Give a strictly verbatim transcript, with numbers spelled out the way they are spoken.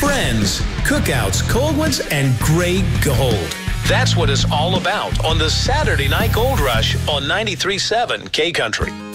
friends, cookouts, cold ones, and great gold. That's what it's all about on the Saturday Night Gold Rush on ninety-three point seven K Country.